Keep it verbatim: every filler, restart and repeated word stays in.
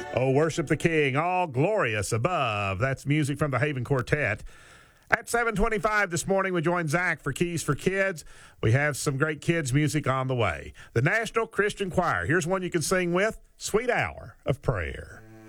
Oh, worship the King, all glorious above. That's music from the Haven Quartet. At seven twenty-five this morning, we join Zach for Keys for Kids. We have some great kids' music on the way. The National Christian Choir. Here's one you can sing with, Sweet Hour of Prayer.